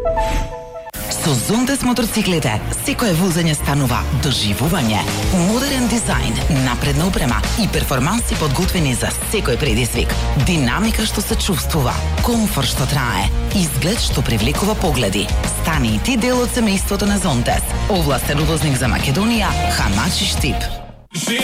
Со Зонтес мотоциклите, секое возење станува доживување. Модерен дизајн, напредна опрема и перформанси подготвени за секој предизвик. Динамика што се чувствува, комфорт што трае, изглед што привлекува погледи. Стани и ти дел од семејството на Зонтес. Овластен увозник за Македонија, Хамачи Штип.